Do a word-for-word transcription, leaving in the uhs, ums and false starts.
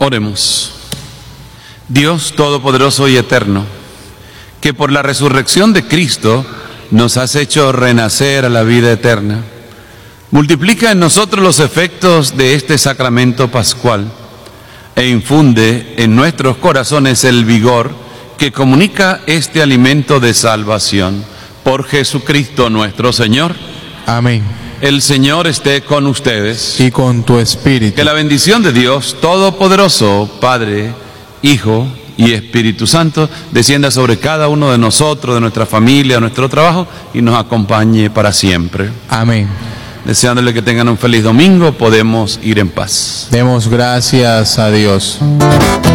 Oremos. Dios Todopoderoso y Eterno, que por la resurrección de Cristo nos has hecho renacer a la vida eterna, multiplica en nosotros los efectos de este sacramento pascual e infunde en nuestros corazones el vigor que comunica este alimento de salvación. Por Jesucristo nuestro Señor. Amén. El Señor esté con ustedes. Y con tu espíritu. Que la bendición de Dios Todopoderoso, Padre, Hijo y Espíritu Santo, descienda sobre cada uno de nosotros, de nuestra familia, de nuestro trabajo, y nos acompañe para siempre. Amén. Deseándole que tengan un feliz domingo, podemos ir en paz. Demos gracias a Dios.